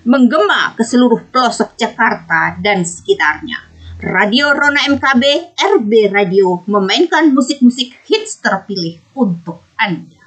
menggema ke seluruh pelosok Jakarta dan sekitarnya. Radio Rona MKB, RB Radio, memainkan musik-musik hits terpilih untuk Anda.